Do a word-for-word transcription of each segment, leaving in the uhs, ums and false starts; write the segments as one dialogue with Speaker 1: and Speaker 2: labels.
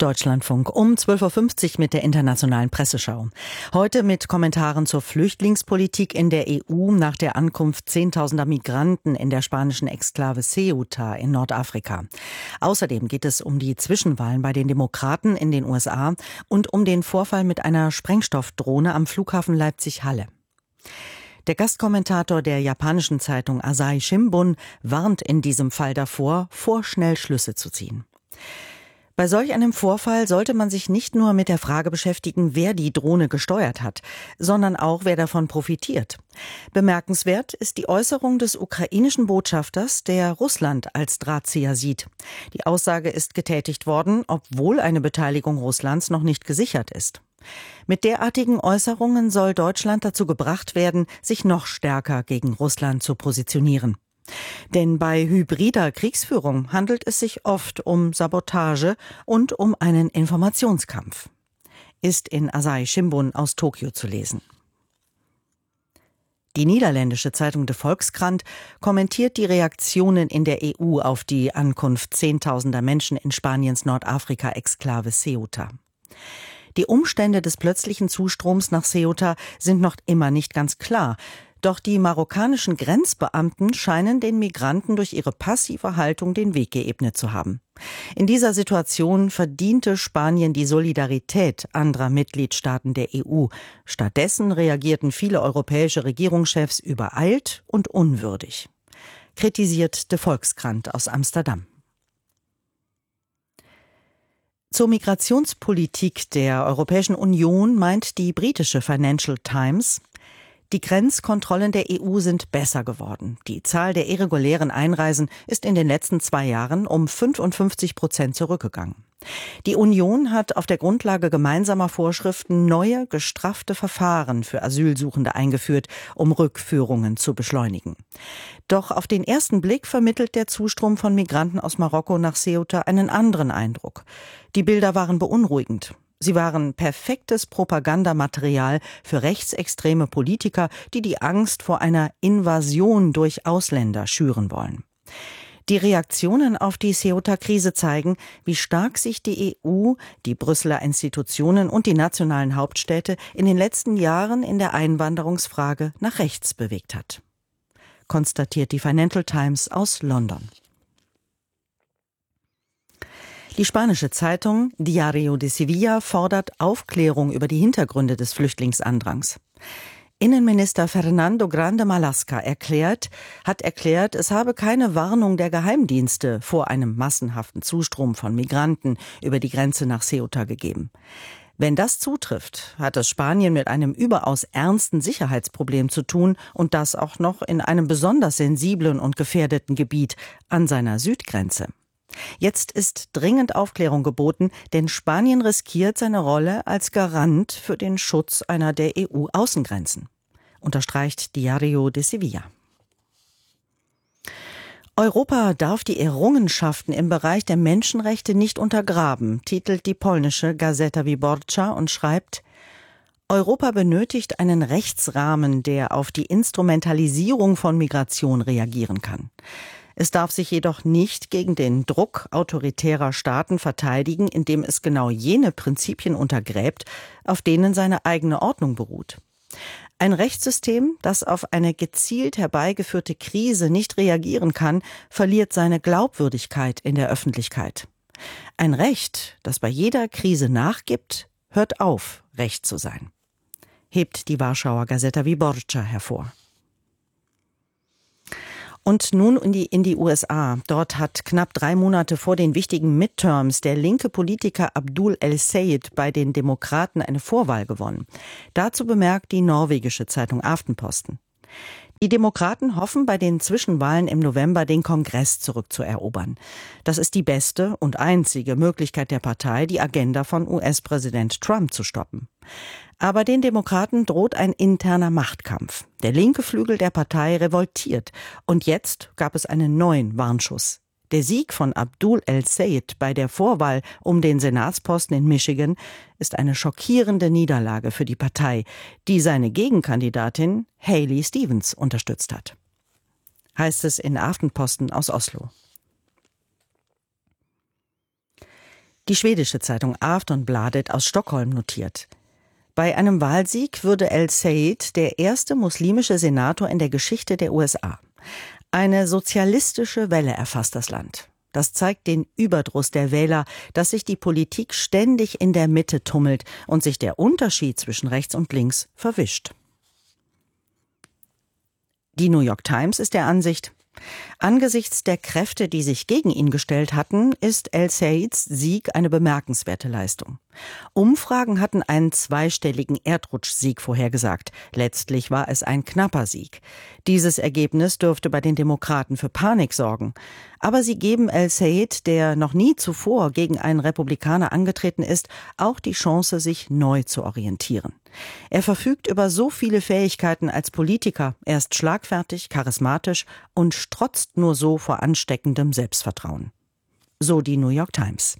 Speaker 1: Deutschlandfunk um zwölf Uhr fünfzig mit der internationalen Presseschau. Heute mit Kommentaren zur Flüchtlingspolitik in der E U nach der Ankunft zehntausender Migranten in der spanischen Exklave Ceuta in Nordafrika. Außerdem geht es um die Zwischenwahlen bei den Demokraten in den U S A und um den Vorfall mit einer Sprengstoffdrohne am Flughafen Leipzig-Halle. Der Gastkommentator der japanischen Zeitung Asahi Shimbun warnt in diesem Fall davor, vorschnell Schlüsse zu ziehen. Bei solch einem Vorfall sollte man sich nicht nur mit der Frage beschäftigen, wer die Drohne gesteuert hat, sondern auch, wer davon profitiert. Bemerkenswert ist die Äußerung des ukrainischen Botschafters, der Russland als Drahtzieher sieht. Die Aussage ist getätigt worden, obwohl eine Beteiligung Russlands noch nicht gesichert ist. Mit derartigen Äußerungen soll Deutschland dazu gebracht werden, sich noch stärker gegen Russland zu positionieren. Denn bei hybrider Kriegsführung handelt es sich oft um Sabotage und um einen Informationskampf. Ist in Asahi Shimbun aus Tokio zu lesen. Die niederländische Zeitung De Volkskrant kommentiert die Reaktionen in der E U auf die Ankunft zehntausender Menschen in Spaniens Nordafrika-Exklave Ceuta. Die Umstände des plötzlichen Zustroms nach Ceuta sind noch immer nicht ganz klar. Doch die marokkanischen Grenzbeamten scheinen den Migranten durch ihre passive Haltung den Weg geebnet zu haben. In dieser Situation verdiente Spanien die Solidarität anderer Mitgliedstaaten der E U. Stattdessen reagierten viele europäische Regierungschefs übereilt und unwürdig. Kritisiert De Volkskrant aus Amsterdam. Zur Migrationspolitik der Europäischen Union meint die britische Financial Times: Die Grenzkontrollen der E U sind besser geworden. Die Zahl der irregulären Einreisen ist in den letzten zwei Jahren um fünfundfünfzig Prozent zurückgegangen. Die Union hat auf der Grundlage gemeinsamer Vorschriften neue, gestraffte Verfahren für Asylsuchende eingeführt, um Rückführungen zu beschleunigen. Doch auf den ersten Blick vermittelt der Zustrom von Migranten aus Marokko nach Ceuta einen anderen Eindruck. Die Bilder waren beunruhigend. Sie waren perfektes Propagandamaterial für rechtsextreme Politiker, die die Angst vor einer Invasion durch Ausländer schüren wollen. Die Reaktionen auf die Ceuta-Krise zeigen, wie stark sich die E U, die Brüsseler Institutionen und die nationalen Hauptstädte in den letzten Jahren in der Einwanderungsfrage nach rechts bewegt hat. Konstatiert die Financial Times aus London. Die spanische Zeitung Diario de Sevilla fordert Aufklärung über die Hintergründe des Flüchtlingsandrang. Innenminister Fernando Grande Marlaska erklärt, hat erklärt, es habe keine Warnung der Geheimdienste vor einem massenhaften Zustrom von Migranten über die Grenze nach Ceuta gegeben. Wenn das zutrifft, hat es Spanien mit einem überaus ernsten Sicherheitsproblem zu tun, und das auch noch in einem besonders sensiblen und gefährdeten Gebiet an seiner Südgrenze. Jetzt ist dringend Aufklärung geboten, denn Spanien riskiert seine Rolle als Garant für den Schutz einer der E U-Außengrenzen, unterstreicht Diario de Sevilla. Europa darf die Errungenschaften im Bereich der Menschenrechte nicht untergraben, titelt die polnische Gazeta Wyborcza und schreibt: Europa benötigt einen Rechtsrahmen, der auf die Instrumentalisierung von Migration reagieren kann. Es darf sich jedoch nicht gegen den Druck autoritärer Staaten verteidigen, indem es genau jene Prinzipien untergräbt, auf denen seine eigene Ordnung beruht. Ein Rechtssystem, das auf eine gezielt herbeigeführte Krise nicht reagieren kann, verliert seine Glaubwürdigkeit in der Öffentlichkeit. Ein Recht, das bei jeder Krise nachgibt, hört auf, Recht zu sein, hebt die Warschauer Gazeta Wyborcza hervor. Und nun in die, in die U S A. Dort hat knapp drei Monate vor den wichtigen Midterms der linke Politiker Abdul El-Sayed bei den Demokraten eine Vorwahl gewonnen. Dazu bemerkt die norwegische Zeitung Aftenposten: Die Demokraten hoffen, bei den Zwischenwahlen im November den Kongress zurückzuerobern. Das ist die beste und einzige Möglichkeit der Partei, die Agenda von U S-Präsident Trump zu stoppen. Aber den Demokraten droht ein interner Machtkampf. Der linke Flügel der Partei revoltiert. Und jetzt gab es einen neuen Warnschuss. Der Sieg von Abdul El-Sayed bei der Vorwahl um den Senatsposten in Michigan ist eine schockierende Niederlage für die Partei, die seine Gegenkandidatin Haley Stevens unterstützt hat. Heißt es in Aftenposten aus Oslo. Die schwedische Zeitung Aftonbladet aus Stockholm notiert: Bei einem Wahlsieg würde El-Sayed der erste muslimische Senator in der Geschichte der U S A. Eine sozialistische Welle erfasst das Land. Das zeigt den Überdruss der Wähler, dass sich die Politik ständig in der Mitte tummelt und sich der Unterschied zwischen rechts und links verwischt. Die New York Times ist der Ansicht: Angesichts der Kräfte, die sich gegen ihn gestellt hatten, ist El-Sayeds Sieg eine bemerkenswerte Leistung. Umfragen hatten einen zweistelligen Erdrutschsieg vorhergesagt. Letztlich war es ein knapper Sieg. Dieses Ergebnis dürfte bei den Demokraten für Panik sorgen. Aber sie geben El-Sayed, der noch nie zuvor gegen einen Republikaner angetreten ist, auch die Chance, sich neu zu orientieren. Er verfügt über so viele Fähigkeiten als Politiker. Er ist schlagfertig, charismatisch und strotzt nur so vor ansteckendem Selbstvertrauen. So die New York Times.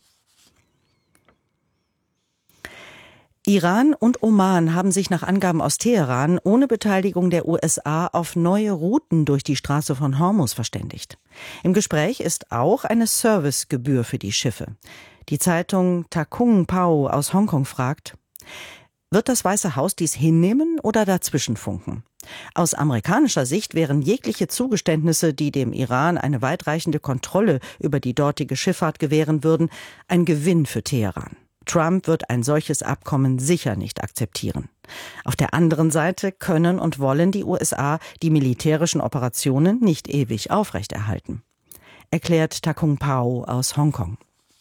Speaker 1: Iran und Oman haben sich nach Angaben aus Teheran ohne Beteiligung der U S A auf neue Routen durch die Straße von Hormuz verständigt. Im Gespräch ist auch eine Servicegebühr für die Schiffe. Die Zeitung Takung Pao aus Hongkong fragt: Wird das Weiße Haus dies hinnehmen oder dazwischenfunken? Aus amerikanischer Sicht wären jegliche Zugeständnisse, die dem Iran eine weitreichende Kontrolle über die dortige Schifffahrt gewähren würden, ein Gewinn für Teheran. Trump wird ein solches Abkommen sicher nicht akzeptieren. Auf der anderen Seite können und wollen die U S A die militärischen Operationen nicht ewig aufrechterhalten, erklärt Takung Pao aus Hongkong.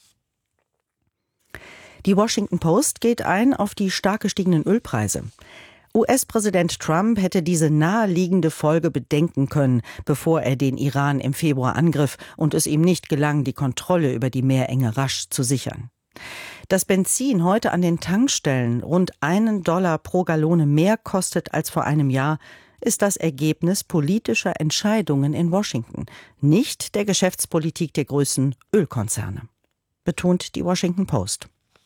Speaker 1: Die Washington Post geht ein auf die stark gestiegenen Ölpreise. U S-Präsident Trump hätte diese naheliegende Folge bedenken können, bevor er den Iran im Februar angriff und es ihm nicht gelang, die Kontrolle über die Meerenge rasch zu sichern. Dass Benzin heute an den Tankstellen rund einen Dollar pro Gallone mehr kostet als vor einem Jahr, ist das Ergebnis politischer Entscheidungen in Washington, nicht der Geschäftspolitik der größten Ölkonzerne, betont die Washington Post.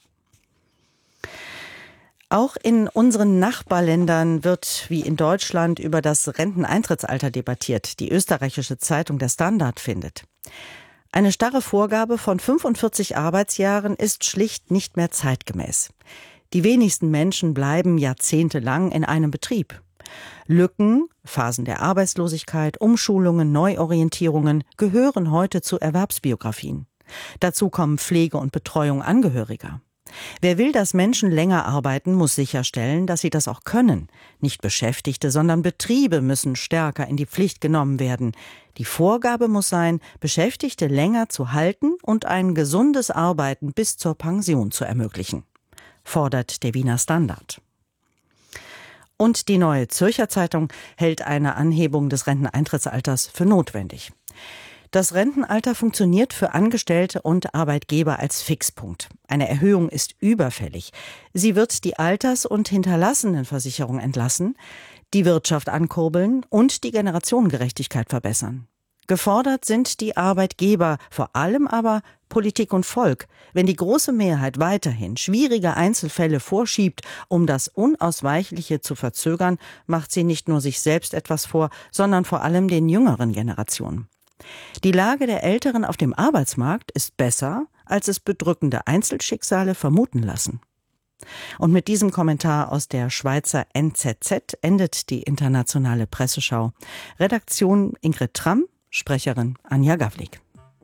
Speaker 1: Auch in unseren Nachbarländern wird wie in Deutschland über das Renteneintrittsalter debattiert. Die österreichische Zeitung Der Standard findet: Eine starre Vorgabe von fünfundvierzig Arbeitsjahren ist schlicht nicht mehr zeitgemäß. Die wenigsten Menschen bleiben jahrzehntelang in einem Betrieb. Lücken, Phasen der Arbeitslosigkeit, Umschulungen, Neuorientierungen gehören heute zu Erwerbsbiografien. Dazu kommen Pflege und Betreuung Angehöriger. Wer will, dass Menschen länger arbeiten, muss sicherstellen, dass sie das auch können. Nicht Beschäftigte, sondern Betriebe müssen stärker in die Pflicht genommen werden. Die Vorgabe muss sein, Beschäftigte länger zu halten und ein gesundes Arbeiten bis zur Pension zu ermöglichen, fordert der Wiener Standard. Und die Neue Zürcher Zeitung hält eine Anhebung des Renteneintrittsalters für notwendig. Das Rentenalter funktioniert für Angestellte und Arbeitgeber als Fixpunkt. Eine Erhöhung ist überfällig. Sie wird die Alters- und Hinterlassenenversicherung entlassen, die Wirtschaft ankurbeln und die Generationengerechtigkeit verbessern. Gefordert sind die Arbeitgeber, vor allem aber Politik und Volk. Wenn die große Mehrheit weiterhin schwierige Einzelfälle vorschiebt, um das Unausweichliche zu verzögern, macht sie nicht nur sich selbst etwas vor, sondern vor allem den jüngeren Generationen. Die Lage der Älteren auf dem Arbeitsmarkt ist besser, als es bedrückende Einzelschicksale vermuten lassen. Und mit diesem Kommentar aus der Schweizer N Z Z endet die internationale Presseschau. Redaktion Ingrid Tramm, Sprecherin Anja Gawlik.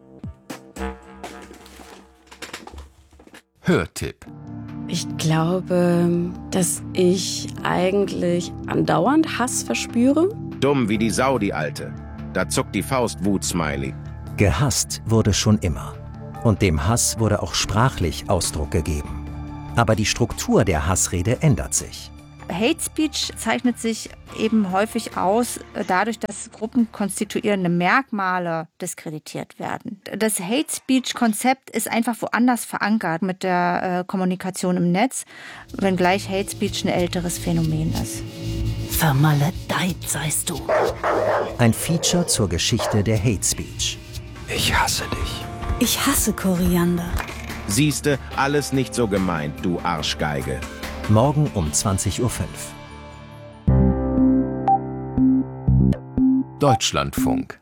Speaker 2: Hörtipp.
Speaker 3: Ich glaube, dass ich eigentlich andauernd Hass verspüre.
Speaker 4: Dumm wie die Sau, die Alte. Da zuckt die Faust Wut-Smiley.
Speaker 5: Gehasst wurde schon immer. Und dem Hass wurde auch sprachlich Ausdruck gegeben. Aber die Struktur der Hassrede ändert sich.
Speaker 6: Hate Speech zeichnet sich eben häufig aus dadurch, dass gruppenkonstituierende Merkmale diskreditiert werden. Das Hate Speech-Konzept ist einfach woanders verankert mit der äh, Kommunikation im Netz, wenngleich Hate Speech ein älteres Phänomen ist.
Speaker 7: Vermaledeit seist du.
Speaker 5: Ein Feature zur Geschichte der Hate Speech.
Speaker 2: Ich hasse dich.
Speaker 7: Ich hasse Koriander.
Speaker 4: Siehste, alles nicht so gemeint, du Arschgeige.
Speaker 5: Morgen um zwanzig Uhr fünf.
Speaker 2: Deutschlandfunk.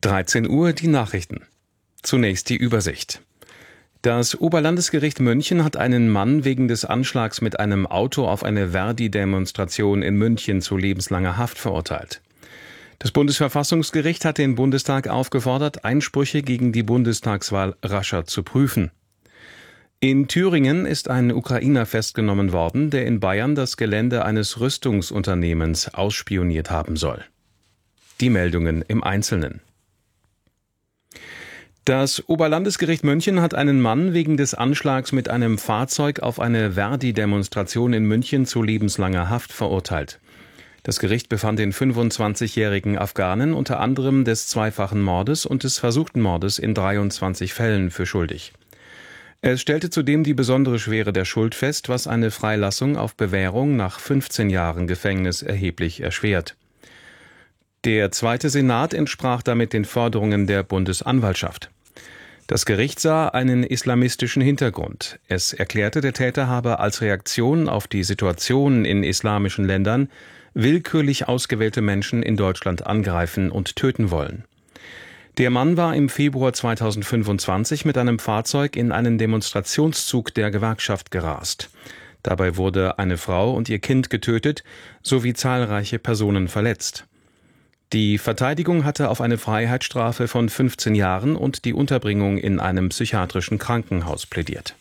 Speaker 8: dreizehn Uhr die Nachrichten. Zunächst die Übersicht. Das Oberlandesgericht München hat einen Mann wegen des Anschlags mit einem Auto auf eine Verdi-Demonstration in München zu lebenslanger Haft verurteilt. Das Bundesverfassungsgericht hat den Bundestag aufgefordert, Einsprüche gegen die Bundestagswahl rascher zu prüfen. In Thüringen ist ein Ukrainer festgenommen worden, der in Bayern das Gelände eines Rüstungsunternehmens ausspioniert haben soll. Die Meldungen im Einzelnen. Das Oberlandesgericht München hat einen Mann wegen des Anschlags mit einem Fahrzeug auf eine Verdi-Demonstration in München zu lebenslanger Haft verurteilt. Das Gericht befand den fünfundzwanzigjährigen Afghanen unter anderem des zweifachen Mordes und des versuchten Mordes in dreiundzwanzig Fällen für schuldig. Es stellte zudem die besondere Schwere der Schuld fest, was eine Freilassung auf Bewährung nach fünfzehn Jahren Gefängnis erheblich erschwert. Der Zweite Senat entsprach damit den Forderungen der Bundesanwaltschaft. Das Gericht sah einen islamistischen Hintergrund. Es erklärte, der Täter habe als Reaktion auf die Situation in islamischen Ländern willkürlich ausgewählte Menschen in Deutschland angreifen und töten wollen. Der Mann war im Februar zweitausendfünfundzwanzig mit einem Fahrzeug in einen Demonstrationszug der Gewerkschaft gerast. Dabei wurde eine Frau und ihr Kind getötet, sowie zahlreiche Personen verletzt. Die Verteidigung hatte auf eine Freiheitsstrafe von fünfzehn Jahren und die Unterbringung in einem psychiatrischen Krankenhaus plädiert.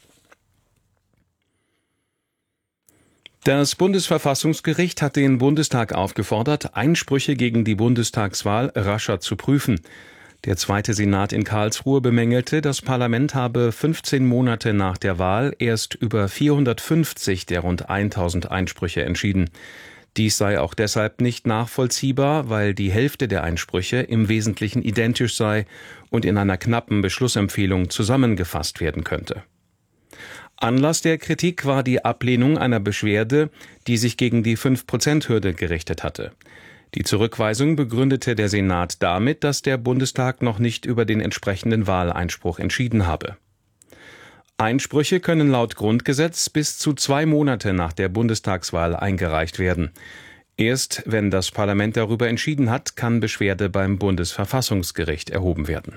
Speaker 8: Das Bundesverfassungsgericht hat den Bundestag aufgefordert, Einsprüche gegen die Bundestagswahl rascher zu prüfen. Der Zweite Senat in Karlsruhe bemängelte, das Parlament habe fünfzehn Monate nach der Wahl erst über vierhundertfünfzig der rund tausend Einsprüche entschieden. Dies sei auch deshalb nicht nachvollziehbar, weil die Hälfte der Einsprüche im Wesentlichen identisch sei und in einer knappen Beschlussempfehlung zusammengefasst werden könnte. Anlass der Kritik war die Ablehnung einer Beschwerde, die sich gegen die fünf Prozent Hürde gerichtet hatte. Die Zurückweisung begründete der Senat damit, dass der Bundestag noch nicht über den entsprechenden Wahleinspruch entschieden habe. Einsprüche können laut Grundgesetz bis zu zwei Monate nach der Bundestagswahl eingereicht werden. Erst wenn das Parlament darüber entschieden hat, kann Beschwerde beim Bundesverfassungsgericht erhoben werden.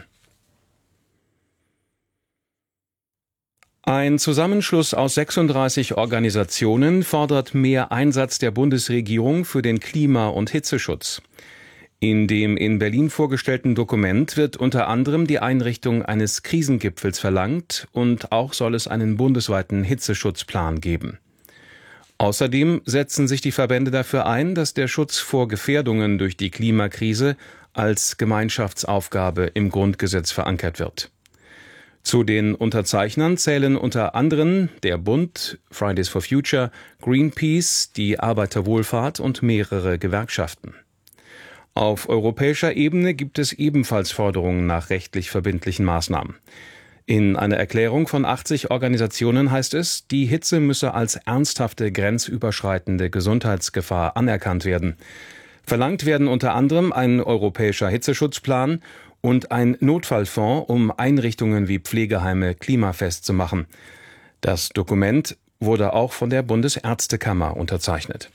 Speaker 8: Ein Zusammenschluss aus sechsunddreißig Organisationen fordert mehr Einsatz der Bundesregierung für den Klima- und Hitzeschutz. In dem in Berlin vorgestellten Dokument wird unter anderem die Einrichtung eines Krisengipfels verlangt und auch soll es einen bundesweiten Hitzeschutzplan geben. Außerdem setzen sich die Verbände dafür ein, dass der Schutz vor Gefährdungen durch die Klimakrise als Gemeinschaftsaufgabe im Grundgesetz verankert wird. Zu den Unterzeichnern zählen unter anderem der Bund, Fridays for Future, Greenpeace, die Arbeiterwohlfahrt und mehrere Gewerkschaften. Auf europäischer Ebene gibt es ebenfalls Forderungen nach rechtlich verbindlichen Maßnahmen. In einer Erklärung von achtzig Organisationen heißt es, die Hitze müsse als ernsthafte grenzüberschreitende Gesundheitsgefahr anerkannt werden. Verlangt werden unter anderem ein europäischer Hitzeschutzplan und ein Notfallfonds, um Einrichtungen wie Pflegeheime klimafest zu machen. Das Dokument wurde auch von der Bundesärztekammer unterzeichnet.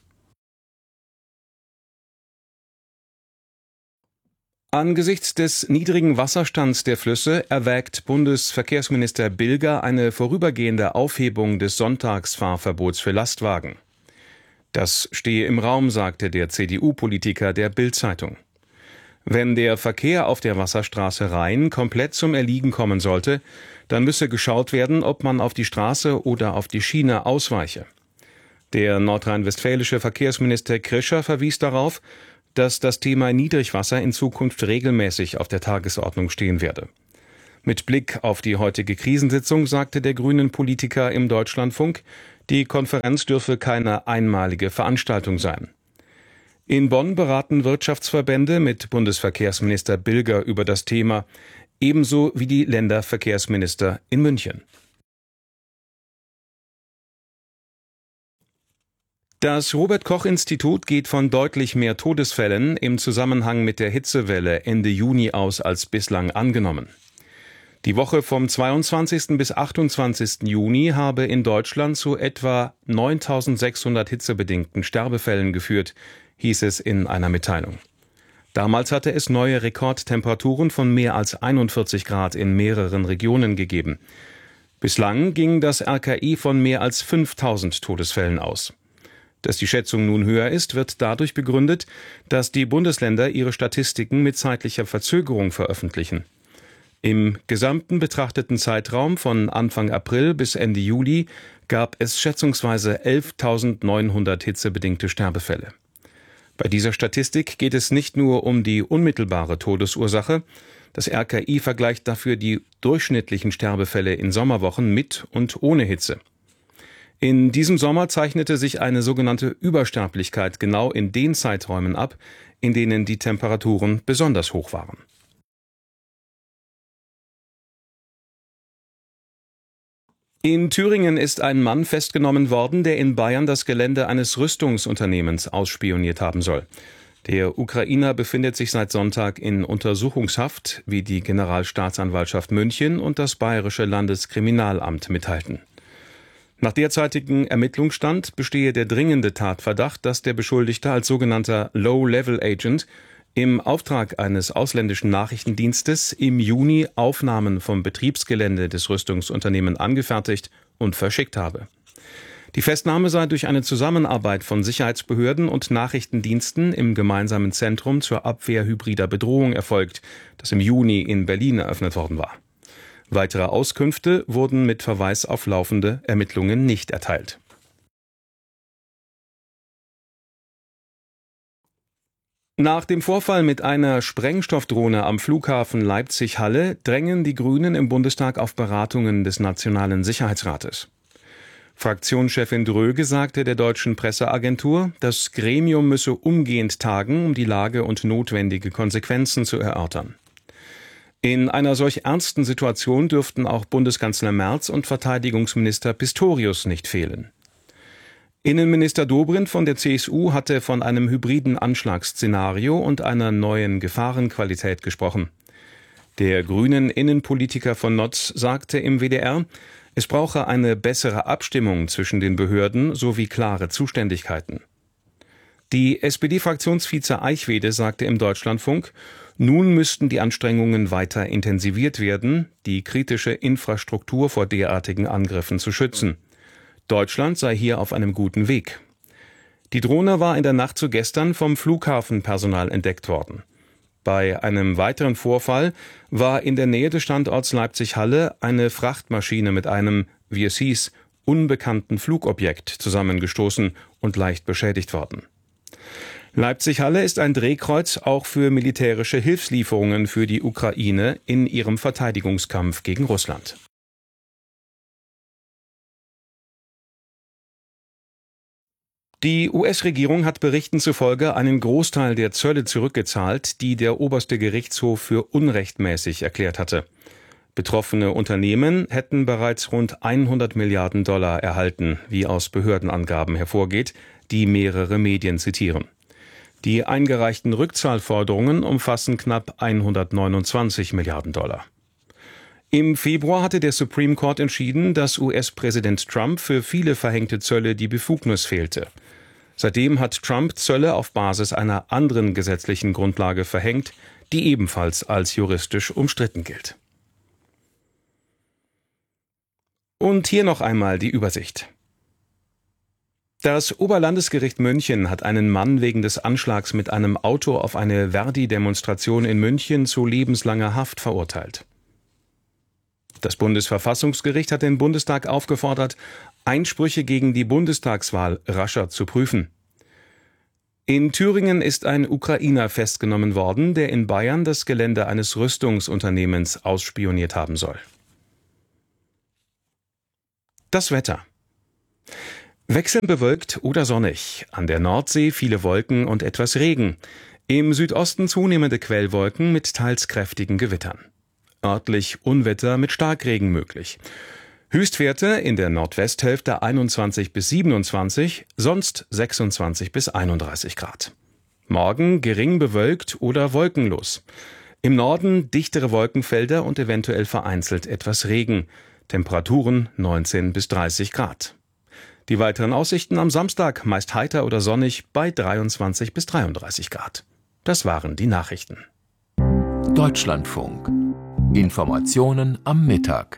Speaker 8: Angesichts des niedrigen Wasserstands der Flüsse erwägt Bundesverkehrsminister Bilger eine vorübergehende Aufhebung des Sonntagsfahrverbots für Lastwagen. Das stehe im Raum, sagte der C D U-Politiker der Bild-Zeitung. Wenn der Verkehr auf der Wasserstraße Rhein komplett zum Erliegen kommen sollte, dann müsse geschaut werden, ob man auf die Straße oder auf die Schiene ausweiche. Der nordrhein-westfälische Verkehrsminister Krischer verwies darauf, dass das Thema Niedrigwasser in Zukunft regelmäßig auf der Tagesordnung stehen werde. Mit Blick auf die heutige Krisensitzung sagte der grünen Politiker im Deutschlandfunk, die Konferenz dürfe keine einmalige Veranstaltung sein. In Bonn beraten Wirtschaftsverbände mit Bundesverkehrsminister Bilger über das Thema, ebenso wie die Länderverkehrsminister in München. Das Robert-Koch-Institut geht von deutlich mehr Todesfällen im Zusammenhang mit der Hitzewelle Ende Juni aus als bislang angenommen. Die Woche vom zweiundzwanzigsten bis achtundzwanzigsten Juni habe in Deutschland zu etwa neuntausendsechshundert hitzebedingten Sterbefällen geführt, hieß es in einer Mitteilung. Damals hatte es neue Rekordtemperaturen von mehr als einundvierzig Grad in mehreren Regionen gegeben. Bislang ging das R K I von mehr als fünftausend Todesfällen aus. Dass die Schätzung nun höher ist, wird dadurch begründet, dass die Bundesländer ihre Statistiken mit zeitlicher Verzögerung veröffentlichen. Im gesamten betrachteten Zeitraum von Anfang April bis Ende Juli gab es schätzungsweise elftausendneunhundert hitzebedingte Sterbefälle. Bei dieser Statistik geht es nicht nur um die unmittelbare Todesursache. Das R K I vergleicht dafür die durchschnittlichen Sterbefälle in Sommerwochen mit und ohne Hitze. In diesem Sommer zeichnete sich eine sogenannte Übersterblichkeit genau in den Zeiträumen ab, in denen die Temperaturen besonders hoch waren. In Thüringen ist ein Mann festgenommen worden, der in Bayern das Gelände eines Rüstungsunternehmens ausspioniert haben soll. Der Ukrainer befindet sich seit Sonntag in Untersuchungshaft, wie die Generalstaatsanwaltschaft München und das Bayerische Landeskriminalamt mitteilten. Nach derzeitigem Ermittlungsstand bestehe der dringende Tatverdacht, dass der Beschuldigte als sogenannter Low-Level-Agent im Auftrag eines ausländischen Nachrichtendienstes im Juni Aufnahmen vom Betriebsgelände des Rüstungsunternehmens angefertigt und verschickt habe. Die Festnahme sei durch eine Zusammenarbeit von Sicherheitsbehörden und Nachrichtendiensten im gemeinsamen Zentrum zur Abwehr hybrider Bedrohung erfolgt, das im Juni in Berlin eröffnet worden war. Weitere Auskünfte wurden mit Verweis auf laufende Ermittlungen nicht erteilt. Nach dem Vorfall mit einer Sprengstoffdrohne am Flughafen Leipzig-Halle drängen die Grünen im Bundestag auf Beratungen des Nationalen Sicherheitsrates. Fraktionschefin Dröge sagte der deutschen Presseagentur, das Gremium müsse umgehend tagen, um die Lage und notwendige Konsequenzen zu erörtern. In einer solch ernsten Situation dürften auch Bundeskanzler Merz und Verteidigungsminister Pistorius nicht fehlen. Innenminister Dobrindt von der C S U hatte von einem hybriden Anschlagsszenario und einer neuen Gefahrenqualität gesprochen. Der grünen Innenpolitiker von Notz sagte im W D R, es brauche eine bessere Abstimmung zwischen den Behörden sowie klare Zuständigkeiten. Die S P D-Fraktionsvize Eichwede sagte im Deutschlandfunk, nun müssten die Anstrengungen weiter intensiviert werden, die kritische Infrastruktur vor derartigen Angriffen zu schützen. Deutschland sei hier auf einem guten Weg. Die Drohne war in der Nacht zu gestern vom Flughafenpersonal entdeckt worden. Bei einem weiteren Vorfall war in der Nähe des Standorts Leipzig-Halle eine Frachtmaschine mit einem, wie es hieß, unbekannten Flugobjekt zusammengestoßen und leicht beschädigt worden. Leipzig-Halle ist ein Drehkreuz auch für militärische Hilfslieferungen für die Ukraine in ihrem Verteidigungskampf gegen Russland. Die U S-Regierung hat Berichten zufolge einen Großteil der Zölle zurückgezahlt, die der oberste Gerichtshof für unrechtmäßig erklärt hatte. Betroffene Unternehmen hätten bereits rund hundert Milliarden Dollar erhalten, wie aus Behördenangaben hervorgeht, die mehrere Medien zitieren. Die eingereichten Rückzahlforderungen umfassen knapp hundertneunundzwanzig Milliarden Dollar. Im Februar hatte der Supreme Court entschieden, dass U S-Präsident Trump für viele verhängte Zölle die Befugnis fehlte. Seitdem hat Trump Zölle auf Basis einer anderen gesetzlichen Grundlage verhängt, die ebenfalls als juristisch umstritten gilt. Und hier noch einmal die Übersicht. Das Oberlandesgericht München hat einen Mann wegen des Anschlags mit einem Auto auf eine Verdi-Demonstration in München zu lebenslanger Haft verurteilt. Das Bundesverfassungsgericht hat den Bundestag aufgefordert, Einsprüche gegen die Bundestagswahl rascher zu prüfen. In Thüringen ist ein Ukrainer festgenommen worden, der in Bayern das Gelände eines Rüstungsunternehmens ausspioniert haben soll. Das Wetter. Wechselnd bewölkt oder sonnig. An der Nordsee viele Wolken und etwas Regen. Im Südosten zunehmende Quellwolken mit teils kräftigen Gewittern. Örtlich Unwetter mit Starkregen möglich. Höchstwerte in der Nordwesthälfte einundzwanzig bis siebenundzwanzig, sonst sechsundzwanzig bis einunddreißig Grad. Morgen gering bewölkt oder wolkenlos. Im Norden dichtere Wolkenfelder und eventuell vereinzelt etwas Regen. Temperaturen neunzehn bis dreißig Grad. Die weiteren Aussichten am Samstag meist heiter oder sonnig bei dreiundzwanzig bis dreiunddreißig Grad. Das waren die Nachrichten.
Speaker 2: Deutschlandfunk. Informationen am Mittag.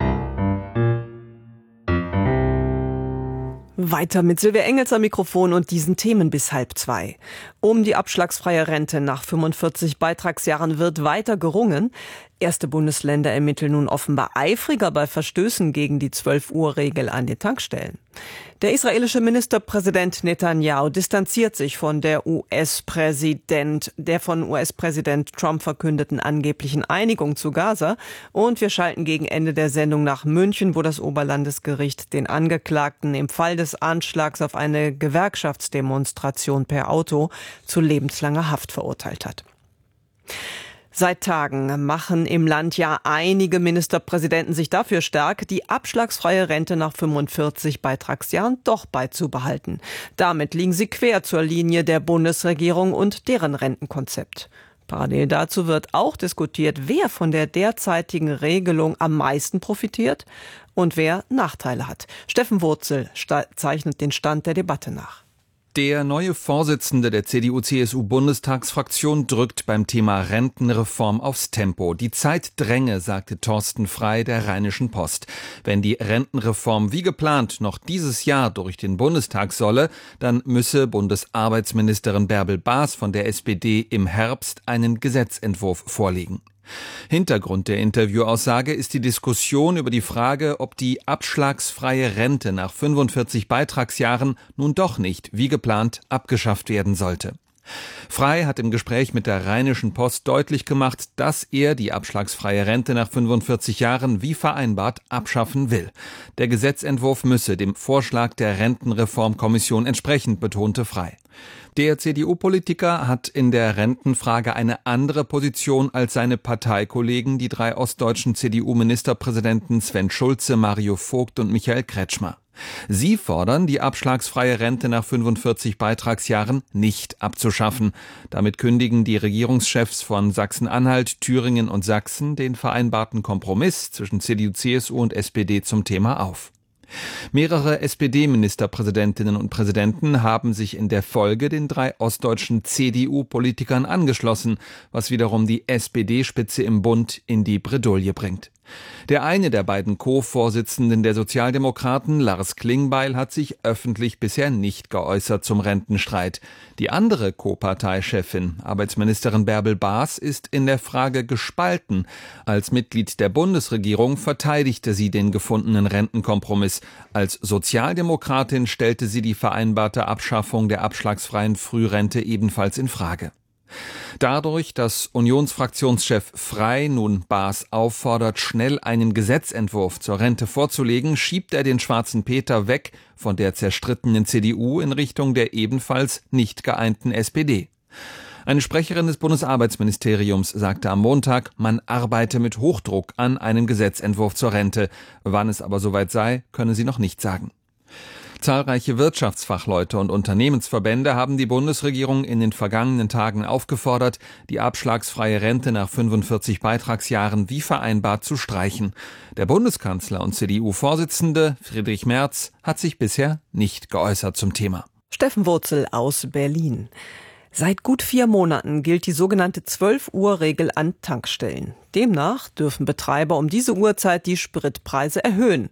Speaker 9: Weiter mit Silvia Engels am Mikrofon und diesen Themen bis halb zwei. Um die abschlagsfreie Rente nach fünfundvierzig Beitragsjahren wird weiter gerungen. Erste Bundesländer ermitteln nun offenbar eifriger bei Verstößen gegen die zwölf-Uhr-Regel an den Tankstellen. Der israelische Ministerpräsident Netanyahu distanziert sich von der U S-Präsident, der von U S-Präsident Trump verkündeten angeblichen Einigung zu Gaza. Und wir schalten gegen Ende der Sendung nach München, wo das Oberlandesgericht den Angeklagten im Fall des Anschlags auf eine Gewerkschaftsdemonstration per Auto zu lebenslanger Haft verurteilt hat. Seit Tagen machen im Land ja einige Ministerpräsidenten sich dafür stark, die abschlagsfreie Rente nach fünfundvierzig Beitragsjahren doch beizubehalten. Damit liegen sie quer zur Linie der Bundesregierung und deren Rentenkonzept. Parallel dazu wird auch diskutiert, wer von der derzeitigen Regelung am meisten profitiert und wer Nachteile hat. Steffen Wurzel zeichnet den Stand der Debatte nach.
Speaker 10: Der neue Vorsitzende der C D U C S U-Bundestagsfraktion drückt beim Thema Rentenreform aufs Tempo. Die Zeit dränge, sagte Thorsten Frey der Rheinischen Post. Wenn die Rentenreform wie geplant noch dieses Jahr durch den Bundestag solle, dann müsse Bundesarbeitsministerin Bärbel Baas von der S P D im Herbst einen Gesetzentwurf vorlegen. Hintergrund der Interviewaussage ist die Diskussion über die Frage, ob die abschlagsfreie Rente nach fünfundvierzig Beitragsjahren nun doch nicht, wie geplant, abgeschafft werden sollte. Frey hat im Gespräch mit der Rheinischen Post deutlich gemacht, dass er die abschlagsfreie Rente nach fünfundvierzig Jahren wie vereinbart abschaffen will. Der Gesetzentwurf müsse dem Vorschlag der Rentenreformkommission entsprechen, betonte Frey. Der C D U-Politiker hat in der Rentenfrage eine andere Position als seine Parteikollegen, die drei ostdeutschen C D U-Ministerpräsidenten Sven Schulze, Mario Vogt und Michael Kretschmer. Sie fordern, die abschlagsfreie Rente nach fünfundvierzig Beitragsjahren nicht abzuschaffen. Damit kündigen die Regierungschefs von Sachsen-Anhalt, Thüringen und Sachsen den vereinbarten Kompromiss zwischen C D U, C S U und S P D zum Thema auf. Mehrere S P D-Ministerpräsidentinnen und Präsidenten haben sich in der Folge den drei ostdeutschen C D U-Politikern angeschlossen, was wiederum die S P D-Spitze im Bund in die Bredouille bringt. Der eine der beiden Co-Vorsitzenden der Sozialdemokraten, Lars Klingbeil, hat sich öffentlich bisher nicht geäußert zum Rentenstreit. Die andere Co-Parteichefin, Arbeitsministerin Bärbel Baas, ist in der Frage gespalten. Als Mitglied der Bundesregierung verteidigte sie den gefundenen Rentenkompromiss. Als Sozialdemokratin stellte sie die vereinbarte Abschaffung der abschlagsfreien Frührente ebenfalls in Frage. Dadurch, dass Unionsfraktionschef Frey nun Baas auffordert, schnell einen Gesetzentwurf zur Rente vorzulegen, schiebt er den schwarzen Peter weg von der zerstrittenen C D U in Richtung der ebenfalls nicht geeinten S P D. Eine Sprecherin des Bundesarbeitsministeriums sagte am Montag, man arbeite mit Hochdruck an einem Gesetzentwurf zur Rente. Wann es aber soweit sei, könne sie noch nicht sagen. Zahlreiche Wirtschaftsfachleute und Unternehmensverbände haben die Bundesregierung in den vergangenen Tagen aufgefordert, die abschlagsfreie Rente nach fünfundvierzig Beitragsjahren wie vereinbart zu streichen. Der Bundeskanzler und C D U-Vorsitzende Friedrich Merz hat sich bisher nicht geäußert zum Thema.
Speaker 9: Steffen Wurzel aus Berlin. Seit gut vier Monaten gilt die sogenannte zwölf-Uhr-Regel an Tankstellen. Demnach dürfen Betreiber um diese Uhrzeit die Spritpreise erhöhen.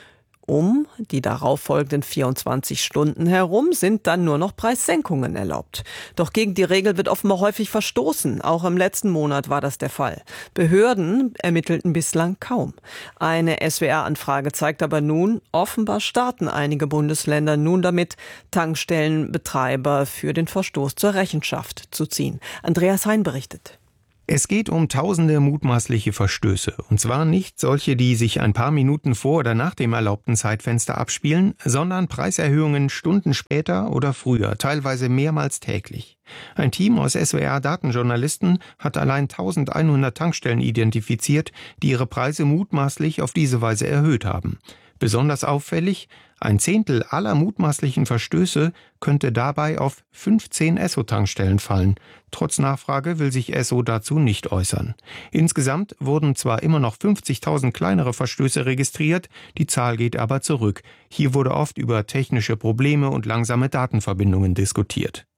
Speaker 9: Um die darauffolgenden vierundzwanzig Stunden herum sind dann nur noch Preissenkungen erlaubt. Doch gegen die Regel wird offenbar häufig verstoßen. Auch im letzten Monat war das der Fall. Behörden ermittelten bislang kaum. Eine S W R-Anfrage zeigt aber nun, offenbar starten einige Bundesländer nun damit, Tankstellenbetreiber für den Verstoß zur Rechenschaft zu ziehen. Andreas Hein berichtet.
Speaker 11: Es geht um tausende mutmaßliche Verstöße. Und zwar nicht solche, die sich ein paar Minuten vor oder nach dem erlaubten Zeitfenster abspielen, sondern Preiserhöhungen Stunden später oder früher, teilweise mehrmals täglich. Ein Team aus S W R-Datenjournalisten hat allein eintausendeinhundert Tankstellen identifiziert, die ihre Preise mutmaßlich auf diese Weise erhöht haben. Besonders auffällig, ein Zehntel aller mutmaßlichen Verstöße könnte dabei auf fünfzehn Esso-Tankstellen fallen. Trotz Nachfrage will sich Esso dazu nicht äußern. Insgesamt wurden zwar immer noch fünfzigtausend kleinere Verstöße registriert, die Zahl geht aber zurück. Hier wurde oft über technische Probleme und langsame Datenverbindungen diskutiert.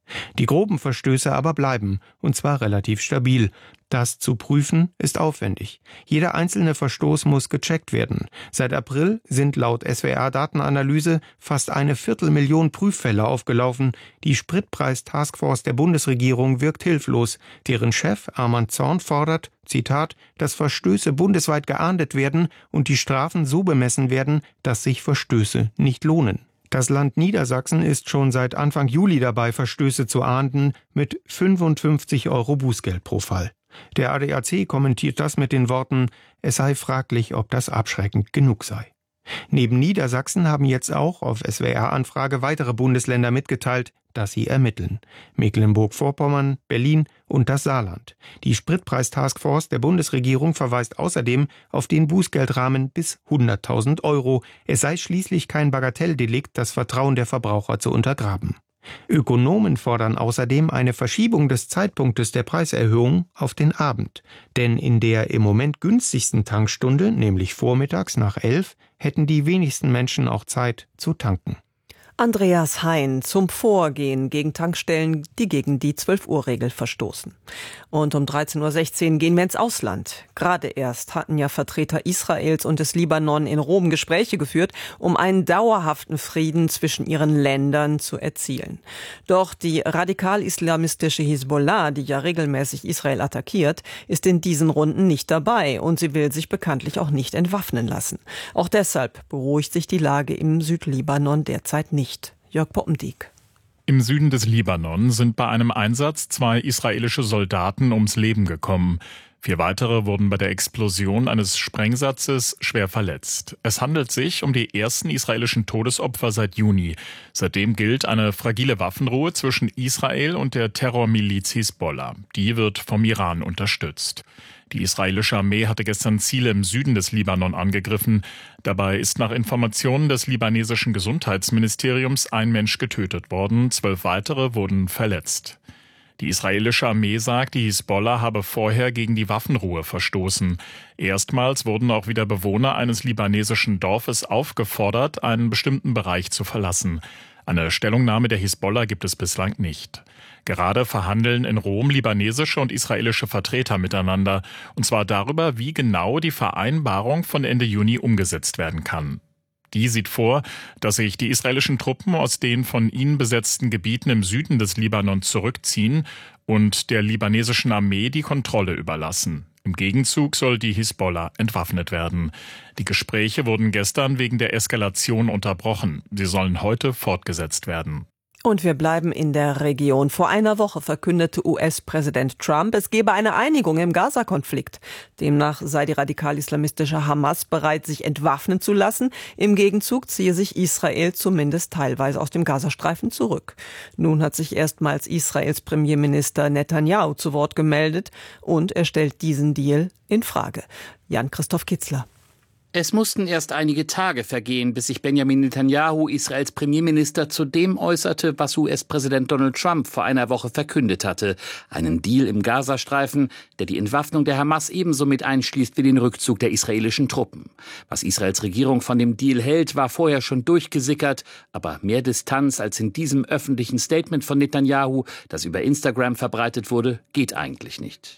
Speaker 11: Die groben Verstöße aber bleiben, und zwar relativ stabil. Das zu prüfen ist aufwendig. Jeder einzelne Verstoß muss gecheckt werden. Seit April sind laut S W R-Datenanalyse fast eine Viertelmillion Prüffälle aufgelaufen. Die Spritpreis-Taskforce der Bundesregierung wirkt hilflos. Deren Chef Arman Zorn fordert, Zitat, dass Verstöße bundesweit geahndet werden und die Strafen so bemessen werden, dass sich Verstöße nicht lohnen. Das Land Niedersachsen ist schon seit Anfang Juli dabei, Verstöße zu ahnden, mit fünfundfünfzig Euro Bußgeld pro Fall. Der A D A C kommentiert das mit den Worten, es sei fraglich, ob das abschreckend genug sei. Neben Niedersachsen haben jetzt auch auf S W R-Anfrage weitere Bundesländer mitgeteilt, dass sie ermitteln. Mecklenburg-Vorpommern, Berlin und das Saarland. Die Spritpreis-Taskforce der Bundesregierung verweist außerdem auf den Bußgeldrahmen bis hunderttausend Euro. Es sei schließlich kein Bagatelldelikt, das Vertrauen der Verbraucher zu untergraben. Ökonomen fordern außerdem eine Verschiebung des Zeitpunktes der Preiserhöhung auf den Abend. Denn in der im Moment günstigsten Tankstunde, nämlich vormittags nach elf, hätten die wenigsten Menschen auch Zeit zu tanken.
Speaker 9: Andreas Hein zum Vorgehen gegen Tankstellen, die gegen die zwölf-Uhr-Regel verstoßen. Und um dreizehn Uhr sechzehn gehen wir ins Ausland. Gerade erst hatten ja Vertreter Israels und des Libanon in Rom Gespräche geführt, um einen dauerhaften Frieden zwischen ihren Ländern zu erzielen. Doch die radikal-islamistische Hisbollah, die ja regelmäßig Israel attackiert, ist in diesen Runden nicht dabei und sie will sich bekanntlich auch nicht entwaffnen lassen. Auch deshalb beruhigt sich die Lage im Südlibanon derzeit nicht. Jörg Poppendiek.
Speaker 12: Im Süden des Libanon sind bei einem Einsatz zwei israelische Soldaten ums Leben gekommen. Vier weitere wurden bei der Explosion eines Sprengsatzes schwer verletzt. Es handelt sich um die ersten israelischen Todesopfer seit Juni. Seitdem gilt eine fragile Waffenruhe zwischen Israel und der Terrormiliz Hisbollah. Die wird vom Iran unterstützt. Die israelische Armee hatte gestern Ziele im Süden des Libanon angegriffen. Dabei ist nach Informationen des libanesischen Gesundheitsministeriums ein Mensch getötet worden, zwölf weitere wurden verletzt. Die israelische Armee sagt, die Hisbollah habe vorher gegen die Waffenruhe verstoßen. Erstmals wurden auch wieder Bewohner eines libanesischen Dorfes aufgefordert, einen bestimmten Bereich zu verlassen. Eine Stellungnahme der Hisbollah gibt es bislang nicht. Gerade verhandeln in Rom libanesische und israelische Vertreter miteinander, und zwar darüber, wie genau die Vereinbarung von Ende Juni umgesetzt werden kann. Die sieht vor, dass sich die israelischen Truppen aus den von ihnen besetzten Gebieten im Süden des Libanon zurückziehen und der libanesischen Armee die Kontrolle überlassen. Im Gegenzug soll die Hisbollah entwaffnet werden. Die Gespräche wurden gestern wegen der Eskalation unterbrochen. Sie sollen heute fortgesetzt werden.
Speaker 9: Und wir bleiben in der Region. Vor einer Woche verkündete U S-Präsident Trump, es gebe eine Einigung im Gaza-Konflikt. Demnach sei die radikal-islamistische Hamas bereit, sich entwaffnen zu lassen. Im Gegenzug ziehe sich Israel zumindest teilweise aus dem Gazastreifen zurück. Nun hat sich erstmals Israels Premierminister Netanyahu zu Wort gemeldet und er stellt diesen Deal in Frage. Jan-Christoph Kitzler.
Speaker 13: Es mussten erst einige Tage vergehen, bis sich Benjamin Netanyahu, Israels Premierminister, zu dem äußerte, was U S-Präsident Donald Trump vor einer Woche verkündet hatte. Einen Deal im Gazastreifen, der die Entwaffnung der Hamas ebenso mit einschließt wie den Rückzug der israelischen Truppen. Was Israels Regierung von dem Deal hält, war vorher schon durchgesickert, aber mehr Distanz als in diesem öffentlichen Statement von Netanyahu, das über Instagram verbreitet wurde, geht eigentlich nicht.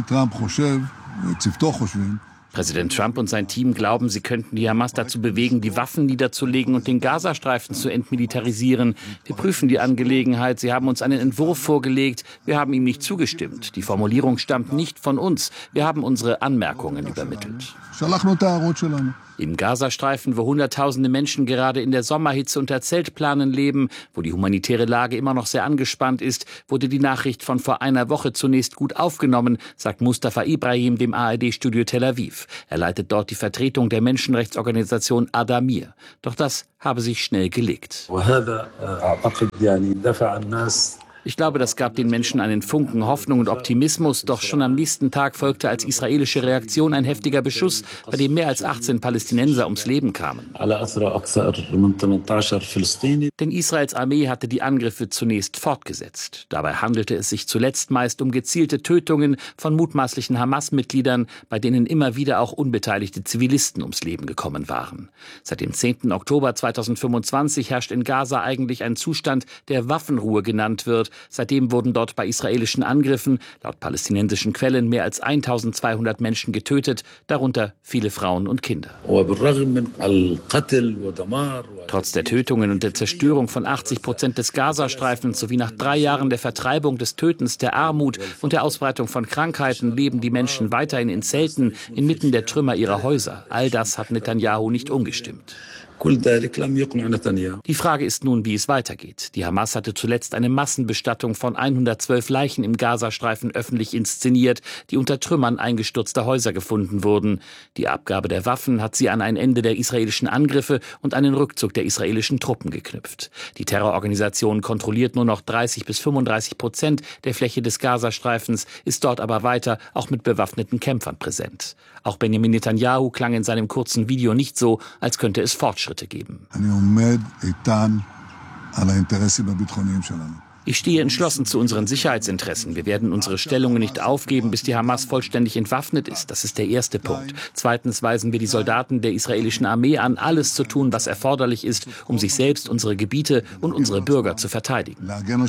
Speaker 13: Präsident Trump und sein Team glauben, sie könnten die Hamas dazu bewegen, die Waffen niederzulegen und den Gazastreifen zu entmilitarisieren. Wir prüfen die Angelegenheit. Sie haben uns einen Entwurf vorgelegt. Wir haben ihm nicht zugestimmt. Die Formulierung stammt nicht von uns. Wir haben unsere Anmerkungen übermittelt. Im Gazastreifen, wo Hunderttausende Menschen gerade in der Sommerhitze unter Zeltplanen leben, wo die humanitäre Lage immer noch sehr angespannt ist, wurde die Nachricht von vor einer Woche zunächst gut aufgenommen, sagt Mustafa Ibrahim dem A R D-Studio Tel Aviv. Er leitet dort die Vertretung der Menschenrechtsorganisation Adamir. Doch das habe sich schnell gelegt. Ich glaube, das gab den Menschen einen Funken Hoffnung und Optimismus. Doch schon am nächsten Tag folgte als israelische Reaktion ein heftiger Beschuss, bei dem mehr als achtzehn Palästinenser ums Leben kamen. Denn Israels Armee hatte die Angriffe zunächst fortgesetzt. Dabei handelte es sich zuletzt meist um gezielte Tötungen von mutmaßlichen Hamas-Mitgliedern, bei denen immer wieder auch unbeteiligte Zivilisten ums Leben gekommen waren. Seit dem zehnten Oktober zweitausendfünfundzwanzig herrscht in Gaza eigentlich ein Zustand, der Waffenruhe genannt wird. Seitdem wurden dort bei israelischen Angriffen, laut palästinensischen Quellen, mehr als eintausendzweihundert Menschen getötet, darunter viele Frauen und Kinder. Trotz der Tötungen und der Zerstörung von achtzig Prozent des Gazastreifens sowie nach drei Jahren der Vertreibung, des Tötens, der Armut und der Ausbreitung von Krankheiten leben die Menschen weiterhin in Zelten inmitten der Trümmer ihrer Häuser. All das hat Netanyahu nicht umgestimmt. Die Frage ist nun, wie es weitergeht. Die Hamas hatte zuletzt eine Massenbestattung von hundertzwölf Leichen im Gazastreifen öffentlich inszeniert, die unter Trümmern eingestürzter Häuser gefunden wurden. Die Abgabe der Waffen hat sie an ein Ende der israelischen Angriffe und einen Rückzug der israelischen Truppen geknüpft. Die Terrororganisation kontrolliert nur noch dreißig bis fünfunddreißig Prozent der Fläche des Gazastreifens, ist dort aber weiter auch mit bewaffneten Kämpfern präsent. Auch Benjamin Netanyahu klang in seinem kurzen Video nicht so, als könnte es Fortschritte geben. Ich stehe entschlossen zu unseren Sicherheitsinteressen. Wir werden unsere Stellungen nicht aufgeben, bis die Hamas vollständig entwaffnet ist. Das ist der erste Punkt. Zweitens weisen wir die Soldaten der israelischen Armee an, alles zu tun, was erforderlich ist, um sich selbst, unsere Gebiete und unsere Bürger zu verteidigen.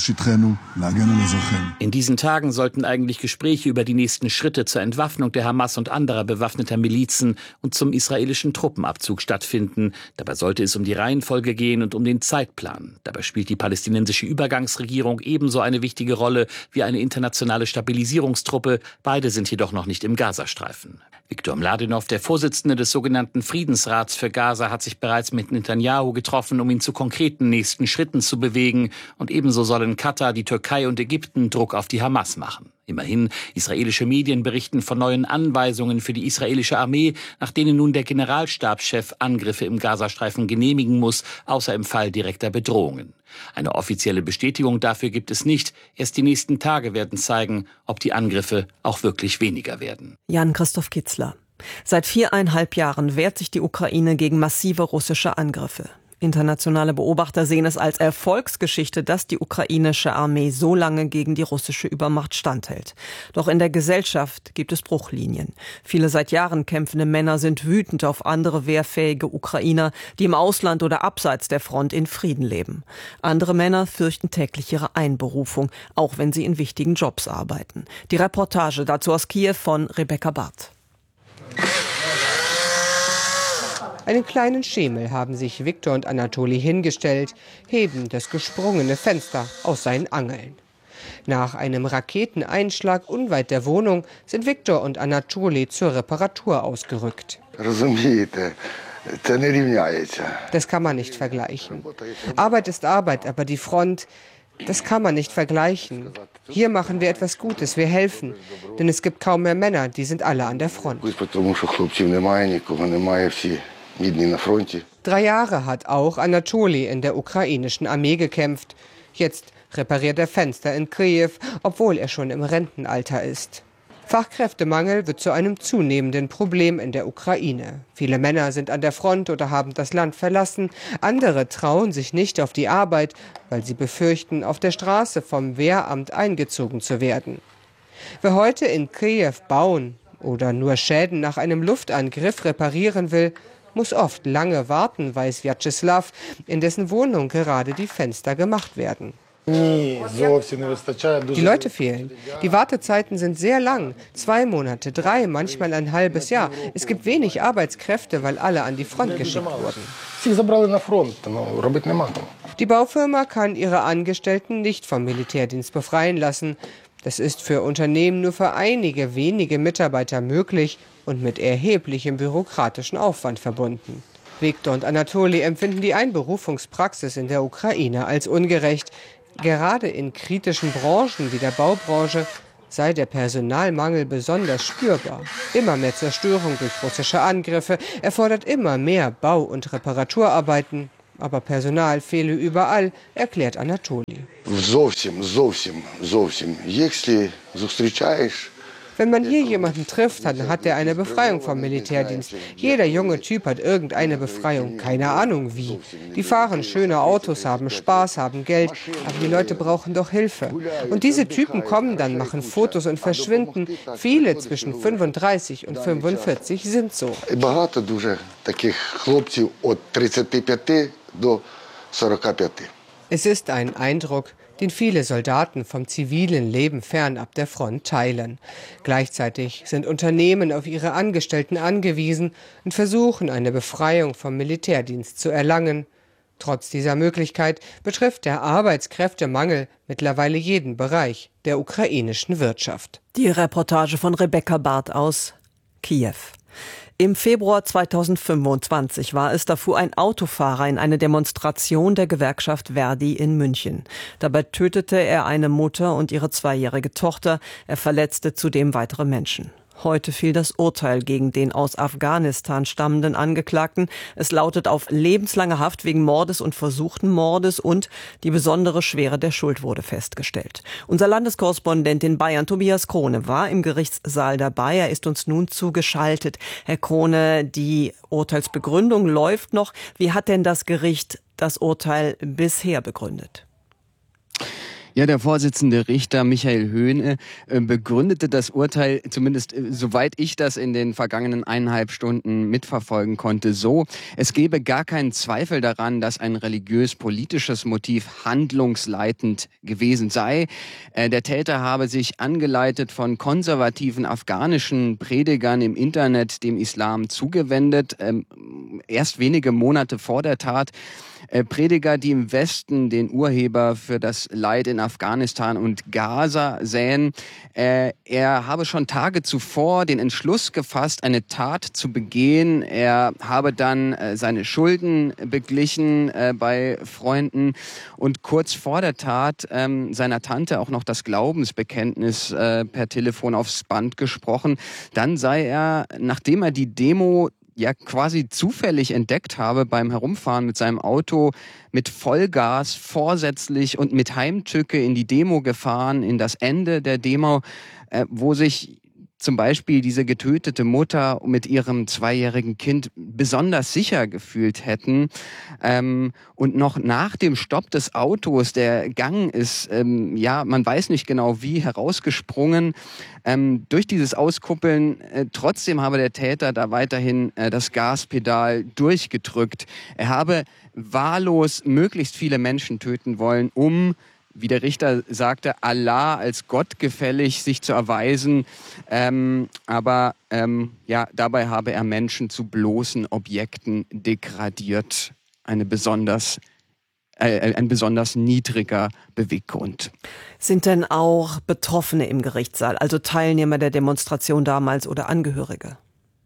Speaker 13: In diesen Tagen sollten eigentlich Gespräche über die nächsten Schritte zur Entwaffnung der Hamas und anderer bewaffneter Milizen und zum israelischen Truppenabzug stattfinden. Dabei sollte es um die Reihenfolge gehen und um den Zeitplan. Dabei spielt die palästinensische Übergangsregierung ebenso eine wichtige Rolle wie eine internationale Stabilisierungstruppe. Beide sind jedoch noch nicht im Gazastreifen. Viktor Mladenov, der Vorsitzende des sogenannten Friedensrats für Gaza, hat sich bereits mit Netanyahu getroffen, um ihn zu konkreten nächsten Schritten zu bewegen. Und ebenso sollen Katar, die Türkei und Ägypten Druck auf die Hamas machen. Immerhin, israelische Medien berichten von neuen Anweisungen für die israelische Armee, nach denen nun der Generalstabschef Angriffe im Gazastreifen genehmigen muss, außer im Fall direkter Bedrohungen. Eine offizielle Bestätigung dafür gibt es nicht. Erst die nächsten Tage werden zeigen, ob die Angriffe auch wirklich weniger werden.
Speaker 9: Jan-Christoph Kitzler. Seit viereinhalb Jahren wehrt sich die Ukraine gegen massive russische Angriffe. Internationale Beobachter sehen es als Erfolgsgeschichte, dass die ukrainische Armee so lange gegen die russische Übermacht standhält. Doch in der Gesellschaft gibt es Bruchlinien. Viele seit Jahren kämpfende Männer sind wütend auf andere wehrfähige Ukrainer, die im Ausland oder abseits der Front in Frieden leben. Andere Männer fürchten täglich ihre Einberufung, auch wenn sie in wichtigen Jobs arbeiten. Die Reportage dazu aus Kiew von Rebecca Barth.
Speaker 14: Einen kleinen Schemel haben sich Viktor und Anatoli hingestellt, heben das gesprungene Fenster aus seinen Angeln. Nach einem Raketeneinschlag unweit der Wohnung sind Viktor und Anatoli zur Reparatur ausgerückt. Das kann man nicht vergleichen. Arbeit ist Arbeit, aber die Front, das kann man nicht vergleichen. Hier machen wir etwas Gutes, wir helfen. Denn es gibt kaum mehr Männer, die sind alle an der Front. Drei Jahre hat auch Anatoli in der ukrainischen Armee gekämpft. Jetzt repariert er Fenster in Kiew, obwohl er schon im Rentenalter ist. Fachkräftemangel wird zu einem zunehmenden Problem in der Ukraine. Viele Männer sind an der Front oder haben das Land verlassen. Andere trauen sich nicht auf die Arbeit, weil sie befürchten, auf der Straße vom Wehramt eingezogen zu werden. Wer heute in Kiew bauen oder nur Schäden nach einem Luftangriff reparieren will, muss oft lange warten, weiß Vyacheslav, in dessen Wohnung gerade die Fenster gemacht werden. Die Leute fehlen. Die Wartezeiten sind sehr lang. Zwei Monate, drei, manchmal ein halbes Jahr. Es gibt wenig Arbeitskräfte, weil alle an die Front geschickt wurden. Die Baufirma kann ihre Angestellten nicht vom Militärdienst befreien lassen. Das ist für Unternehmen nur für einige wenige Mitarbeiter möglich und mit erheblichem bürokratischen Aufwand verbunden. Viktor und Anatoli empfinden die Einberufungspraxis in der Ukraine als ungerecht. Gerade in kritischen Branchen wie der Baubranche sei der Personalmangel besonders spürbar. Immer mehr Zerstörung durch russische Angriffe erfordert immer mehr Bau- und Reparaturarbeiten. Aber Personal fehle überall, erklärt Anatoli. Wenn man hier jemanden trifft, dann hat er eine Befreiung vom Militärdienst. Jeder junge Typ hat irgendeine Befreiung, keine Ahnung wie. Die fahren schöne Autos, haben Spaß, haben Geld, aber die Leute brauchen doch Hilfe. Und diese Typen kommen dann, machen Fotos und verschwinden. Viele zwischen fünfunddreißig und fünfundvierzig sind so. Es ist ein Eindruck, den viele Soldaten vom zivilen Leben fernab der Front teilen. Gleichzeitig sind Unternehmen auf ihre Angestellten angewiesen und versuchen, eine Befreiung vom Militärdienst zu erlangen. Trotz dieser Möglichkeit betrifft der Arbeitskräftemangel mittlerweile jeden Bereich der ukrainischen Wirtschaft.
Speaker 9: Die Reportage von Rebecca Barth aus Kiew. Im Februar zweitausendfünfundzwanzig war es, da fuhr ein Autofahrer in eine Demonstration der Gewerkschaft Verdi in München. Dabei tötete er eine Mutter und ihre zweijährige Tochter. Er verletzte zudem weitere Menschen. Heute fiel das Urteil gegen den aus Afghanistan stammenden Angeklagten. Es lautet auf lebenslange Haft wegen Mordes und versuchten Mordes und die besondere Schwere der Schuld wurde festgestellt. Unser Landeskorrespondent in Bayern, Tobias Krone, war im Gerichtssaal dabei. Er ist uns nun zugeschaltet. Herr Krone, die Urteilsbegründung läuft noch. Wie hat denn das Gericht das Urteil bisher begründet?
Speaker 15: Ja, der Vorsitzende Richter Michael Höhne äh, begründete das Urteil, zumindest äh, soweit ich das in den vergangenen eineinhalb Stunden mitverfolgen konnte, so: Es gebe gar keinen Zweifel daran, dass ein religiös-politisches Motiv handlungsleitend gewesen sei. Äh, der Täter habe sich angeleitet von konservativen afghanischen Predigern im Internet dem Islam zugewendet, ähm, erst wenige Monate vor der Tat. Äh, Prediger, die im Westen den Urheber für das Leid in Afghanistan und Gaza sähen. Äh, er habe schon Tage zuvor den Entschluss gefasst, eine Tat zu begehen. Er habe dann äh, seine Schulden beglichen äh, bei Freunden und kurz vor der Tat ähm, seiner Tante auch noch das Glaubensbekenntnis äh, per Telefon aufs Band gesprochen. Dann sei er, nachdem er die Demo ja quasi zufällig entdeckt habe beim Herumfahren mit seinem Auto, mit Vollgas vorsätzlich und mit Heimtücke in die Demo gefahren, in das Ende der Demo, äh, wo sich zum Beispiel diese getötete Mutter mit ihrem zweijährigen Kind besonders sicher gefühlt hätten. Ähm, und noch nach dem Stopp des Autos, der Gang ist, ähm, ja, man weiß nicht genau wie, herausgesprungen. Ähm, durch dieses Auskuppeln, äh, trotzdem habe der Täter da weiterhin äh, das Gaspedal durchgedrückt. Er habe wahllos möglichst viele Menschen töten wollen, um, wie der Richter sagte, Allah als Gott gefällig sich zu erweisen. Ähm, aber ähm, ja, dabei habe er Menschen zu bloßen Objekten degradiert. Eine besonders, äh, ein besonders niedriger Beweggrund.
Speaker 9: Sind denn auch Betroffene im Gerichtssaal, also Teilnehmer der Demonstration damals oder Angehörige?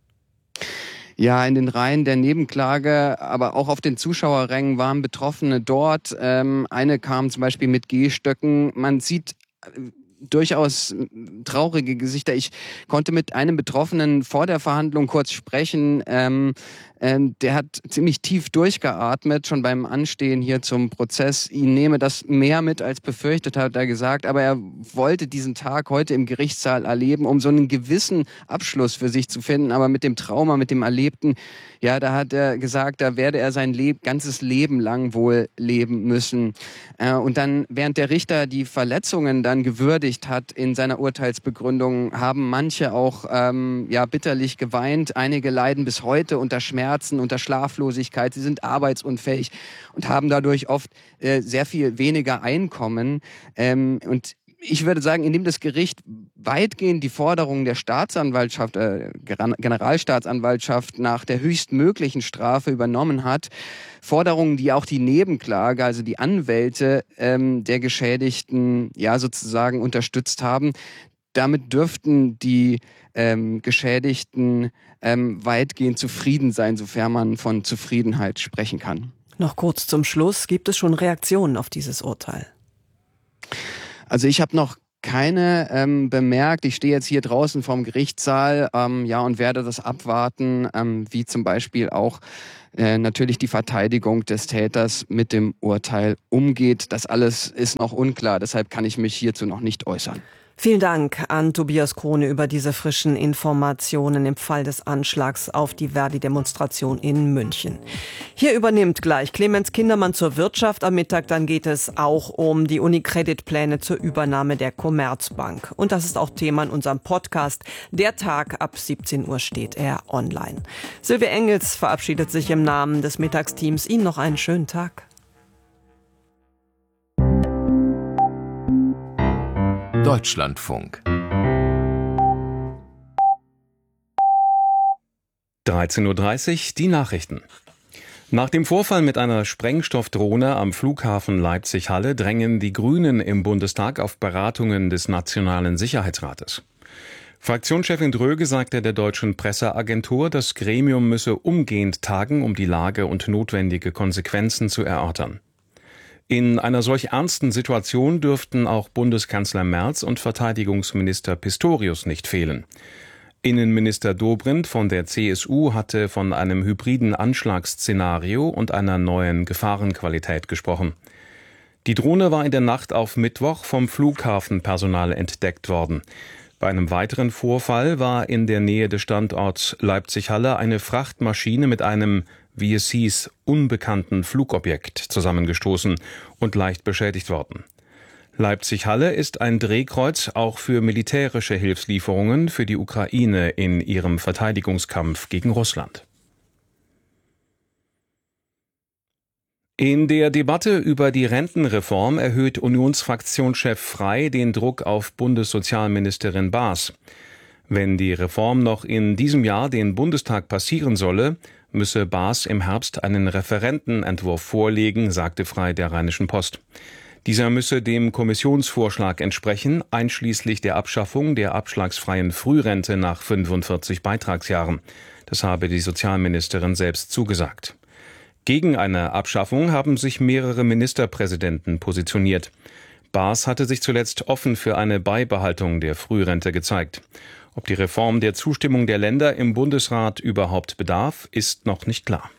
Speaker 15: Ja, in den Reihen der Nebenklage, aber auch auf den Zuschauerrängen waren Betroffene dort. Ähm, eine kam zum Beispiel mit Gehstöcken. Man sieht äh, durchaus traurige Gesichter. Ich konnte mit einem Betroffenen vor der Verhandlung kurz sprechen. Ähm, ähm, der hat ziemlich tief durchgeatmet, schon beim Anstehen hier zum Prozess. Ihn nehme das mehr mit als befürchtet, hat er gesagt. Aber er wollte diesen Tag heute im Gerichtssaal erleben, um so einen gewissen Abschluss für sich zu finden. Aber mit dem Trauma, mit dem Erlebten, ja, da hat er gesagt, da werde er sein Leb- ganzes Leben lang wohl leben müssen. Äh, und dann, während der Richter die Verletzungen dann gewürdigt hat in seiner Urteilsbegründung, haben manche auch ähm, ja, bitterlich geweint. Einige leiden bis heute unter Schmerzen, unter Schlaflosigkeit. Sie sind arbeitsunfähig und haben dadurch oft äh, sehr viel weniger Einkommen. Ähm, und ich würde sagen, indem das Gericht weitgehend die Forderungen der Staatsanwaltschaft, äh, Generalstaatsanwaltschaft nach der höchstmöglichen Strafe übernommen hat, Forderungen, die auch die Nebenklage, also die Anwälte ähm, der Geschädigten, ja sozusagen unterstützt haben, damit dürften die ähm, Geschädigten ähm, weitgehend zufrieden sein, sofern man von Zufriedenheit sprechen kann.
Speaker 9: Noch kurz zum Schluss, gibt es schon Reaktionen auf dieses Urteil?
Speaker 15: Also ich habe noch keine ähm, bemerkt. Ich stehe jetzt hier draußen vorm Gerichtssaal ähm, ja, und werde das abwarten, ähm, wie zum Beispiel auch äh, natürlich die Verteidigung des Täters mit dem Urteil umgeht. Das alles ist noch unklar, deshalb kann ich mich hierzu noch nicht äußern.
Speaker 9: Vielen Dank an Tobias Krone über diese frischen Informationen im Fall des Anschlags auf die Verdi-Demonstration in München. Hier übernimmt gleich Clemens Kindermann zur Wirtschaft am Mittag. Dann geht es auch um die Unicredit-Pläne zur Übernahme der Commerzbank. Und das ist auch Thema in unserem Podcast. Der Tag ab siebzehn Uhr steht er online. Silvia Engels verabschiedet sich im Namen des Mittagsteams. Ihnen noch einen schönen Tag.
Speaker 2: Deutschlandfunk.
Speaker 8: dreizehn Uhr dreißig, die Nachrichten. Nach dem Vorfall mit einer Sprengstoffdrohne am Flughafen Leipzig-Halle drängen die Grünen im Bundestag auf Beratungen des Nationalen Sicherheitsrates. Fraktionschefin Dröge sagte der deutschen Presseagentur, das Gremium müsse umgehend tagen, um die Lage und notwendige Konsequenzen zu erörtern. In einer solch ernsten Situation dürften auch Bundeskanzler Merz und Verteidigungsminister Pistorius nicht fehlen. Innenminister Dobrindt von der C S U hatte von einem hybriden Anschlagsszenario und einer neuen Gefahrenqualität gesprochen. Die Drohne war in der Nacht auf Mittwoch vom Flughafenpersonal entdeckt worden. Bei einem weiteren Vorfall war in der Nähe des Standorts Leipzig-Halle eine Frachtmaschine mit einem, wie es hieß, unbekannten Flugobjekt zusammengestoßen und leicht beschädigt worden. Leipzig-Halle ist ein Drehkreuz auch für militärische Hilfslieferungen für die Ukraine in ihrem Verteidigungskampf gegen Russland. In der Debatte über die Rentenreform erhöht Unionsfraktionschef Frey den Druck auf Bundessozialministerin Baas. Wenn die Reform noch in diesem Jahr den Bundestag passieren solle, müsse Baas im Herbst einen Referentenentwurf vorlegen, sagte Frey der Rheinischen Post. Dieser müsse dem Kommissionsvorschlag entsprechen, einschließlich der Abschaffung der abschlagsfreien Frührente nach fünfundvierzig Beitragsjahren. Das habe die Sozialministerin selbst zugesagt. Gegen eine Abschaffung haben sich mehrere Ministerpräsidenten positioniert. Baas hatte sich zuletzt offen für eine Beibehaltung der Frührente gezeigt. Ob die Reform der Zustimmung der Länder im Bundesrat überhaupt bedarf, ist noch nicht klar.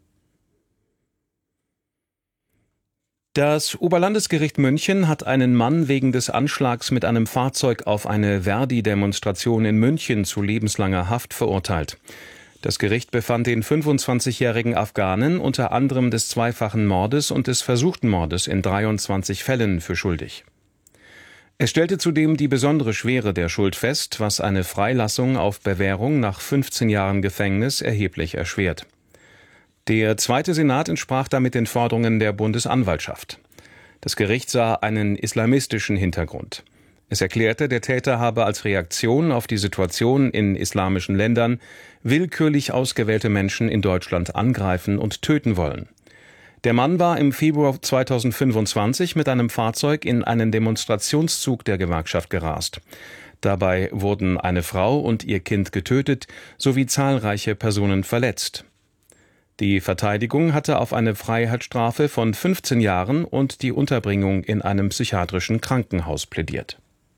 Speaker 8: Das Oberlandesgericht München hat einen Mann wegen des Anschlags mit einem Fahrzeug auf eine Verdi-Demonstration in München zu lebenslanger Haft verurteilt. Das Gericht befand den fünfundzwanzigjährigen Afghanen unter anderem des zweifachen Mordes und des versuchten Mordes in dreiundzwanzig Fällen für schuldig. Es stellte zudem die besondere Schwere der Schuld fest, was eine Freilassung auf Bewährung nach fünfzehn Jahren Gefängnis erheblich erschwert. Der Zweite Senat entsprach damit den Forderungen der Bundesanwaltschaft. Das Gericht sah einen islamistischen Hintergrund. Es erklärte, der Täter habe als Reaktion auf die Situation in islamischen Ländern willkürlich ausgewählte Menschen in Deutschland angreifen und töten wollen. Der Mann war im Februar zweitausendfünfundzwanzig mit einem Fahrzeug in einen Demonstrationszug der Gewerkschaft gerast. Dabei wurden eine Frau und ihr Kind getötet sowie zahlreiche Personen verletzt. Die Verteidigung hatte auf eine Freiheitsstrafe von fünfzehn Jahren und die Unterbringung in einem psychiatrischen Krankenhaus plädiert.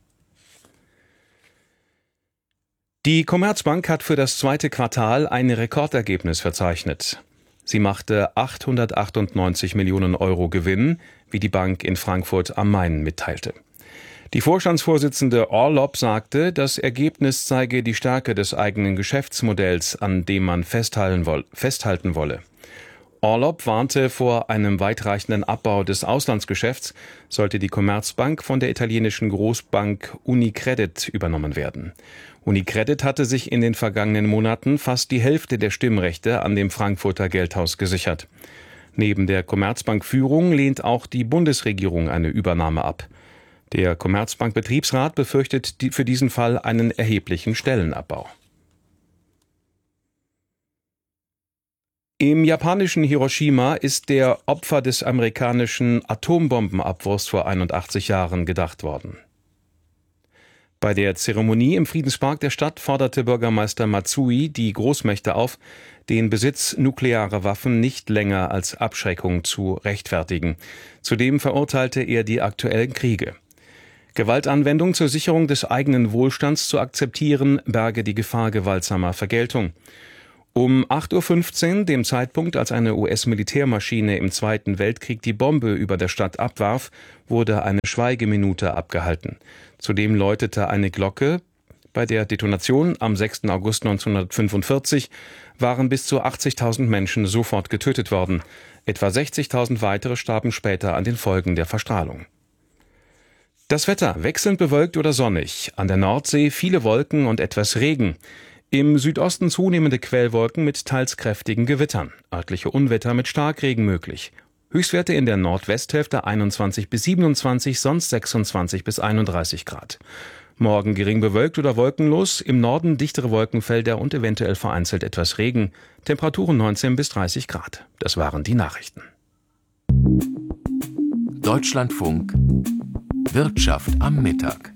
Speaker 8: Die Commerzbank hat für das zweite Quartal ein Rekordergebnis verzeichnet. Sie machte achthundertachtundneunzig Millionen Euro Gewinn, wie die Bank in Frankfurt am Main mitteilte. Die Vorstandsvorsitzende Orlopp sagte, das Ergebnis zeige die Stärke des eigenen Geschäftsmodells, an dem man festhalten wolle. Orlopp warnte vor einem weitreichenden Abbau des Auslandsgeschäfts, sollte die Commerzbank von der italienischen Großbank Unicredit übernommen werden. Unicredit hatte sich in den vergangenen Monaten fast die Hälfte der Stimmrechte an dem Frankfurter Geldhaus gesichert. Neben der Commerzbank-Führung lehnt auch die Bundesregierung eine Übernahme ab. Der Commerzbank-Betriebsrat befürchtet für diesen Fall einen erheblichen Stellenabbau. Im japanischen Hiroshima ist der Opfer des amerikanischen Atombombenabwurfs vor einundachtzig Jahren gedacht worden. Bei der Zeremonie im Friedenspark der Stadt forderte Bürgermeister Matsui die Großmächte auf, den Besitz nuklearer Waffen nicht länger als Abschreckung zu rechtfertigen. Zudem verurteilte er die aktuellen Kriege. Gewaltanwendung zur Sicherung des eigenen Wohlstands zu akzeptieren, berge die Gefahr gewaltsamer Vergeltung. Um acht Uhr fünfzehn, dem Zeitpunkt, als eine U S-Militärmaschine im Zweiten Weltkrieg die Bombe über der Stadt abwarf, wurde eine Schweigeminute abgehalten. Zudem läutete eine Glocke. Bei der Detonation am sechsten August neunzehnhundertfünfundvierzig waren bis zu achtzigtausend Menschen sofort getötet worden. Etwa sechzigtausend weitere starben später an den Folgen der Verstrahlung. Das Wetter wechselnd bewölkt oder sonnig. An der Nordsee viele Wolken und etwas Regen. Im Südosten zunehmende Quellwolken mit teils kräftigen Gewittern. Örtliche Unwetter mit Starkregen möglich. Höchstwerte in der Nordwesthälfte einundzwanzig bis siebenundzwanzig, sonst sechsundzwanzig bis einunddreißig Grad. Morgen gering bewölkt oder wolkenlos, im Norden dichtere Wolkenfelder und eventuell vereinzelt etwas Regen. Temperaturen neunzehn bis dreißig Grad. Das waren die Nachrichten.
Speaker 2: Deutschlandfunk Wirtschaft am Mittag.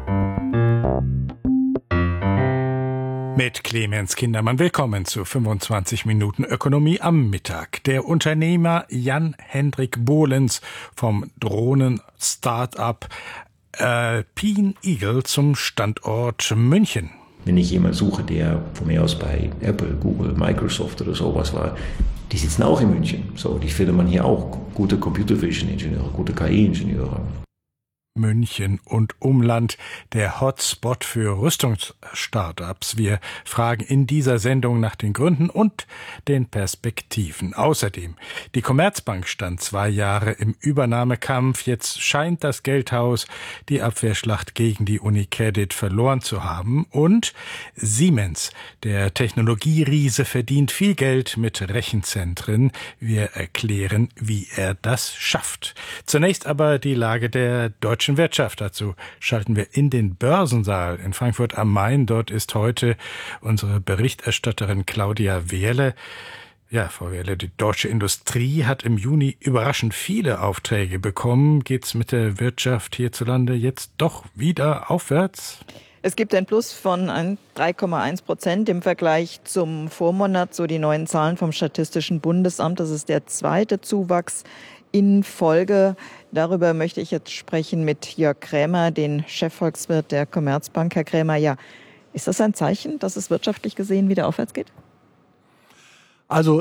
Speaker 16: Mit Clemens Kindermann willkommen zu fünfundzwanzig Minuten Ökonomie am Mittag. Der Unternehmer Jan-Hendrik Bohlens vom Drohnen-Startup Alpine Eagle zum Standort München.
Speaker 17: Wenn ich jemanden suche, der von mir aus bei Apple, Google, Microsoft oder sowas war, die sitzen auch in München. So, die findet man hier auch. Gute Computer Vision Ingenieure, gute K I-Ingenieure.
Speaker 16: München und Umland, der Hotspot für Rüstungsstartups. Wir fragen in dieser Sendung nach den Gründen und den Perspektiven. Außerdem, die Commerzbank stand zwei Jahre im Übernahmekampf. Jetzt scheint das Geldhaus die Abwehrschlacht gegen die Unicredit verloren zu haben. Und Siemens, der Technologieriese, verdient viel Geld mit Rechenzentren. Wir erklären, wie er das schafft. Zunächst aber die Lage der deutschen Wirtschaft. Dazu schalten wir in den Börsensaal in Frankfurt am Main. Dort ist heute unsere Berichterstatterin Claudia Wehrle. Ja, Frau Wehrle, die deutsche Industrie hat im Juni überraschend viele Aufträge bekommen. Geht's mit der Wirtschaft hierzulande jetzt doch wieder aufwärts?
Speaker 18: Es gibt ein Plus von drei Komma eins Prozent im Vergleich zum Vormonat, so die neuen Zahlen vom Statistischen Bundesamt. Das ist der zweite Zuwachs in Folge. Darüber möchte ich jetzt sprechen mit Jörg Krämer, den Chefvolkswirt der Commerzbank. Herr Krämer, ja, ist das ein Zeichen, dass es wirtschaftlich gesehen wieder aufwärts geht?
Speaker 19: Also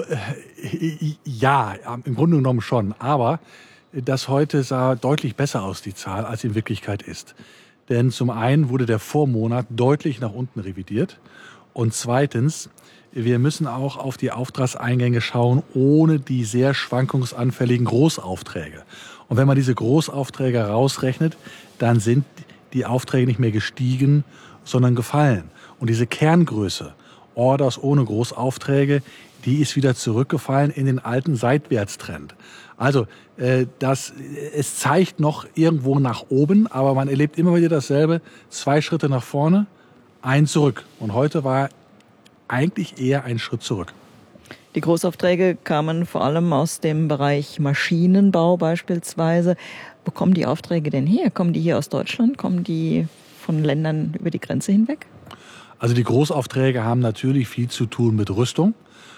Speaker 19: ja, im Grunde genommen schon. Aber das heute sah deutlich besser aus, die Zahl, als sie in Wirklichkeit ist. Denn zum einen wurde der Vormonat deutlich nach unten revidiert. Und zweitens, wir müssen auch auf die Auftragseingänge schauen, ohne die sehr schwankungsanfälligen Großaufträge. Und wenn man diese Großaufträge rausrechnet, dann sind die Aufträge nicht mehr gestiegen, sondern gefallen. Und diese Kerngröße, Orders ohne Großaufträge, die ist wieder zurückgefallen in den alten Seitwärtstrend. Also äh, das, es zeigt noch irgendwo nach oben, aber man erlebt immer wieder dasselbe. Zwei Schritte nach vorne, ein zurück. Und heute war eigentlich eher ein Schritt zurück.
Speaker 18: Die Großaufträge kamen vor allem aus dem Bereich Maschinenbau beispielsweise. Wo kommen die Aufträge denn her? Kommen die hier aus Deutschland? Kommen die von Ländern über die Grenze hinweg?
Speaker 19: Also die Großaufträge haben natürlich viel zu tun mit Rüstung.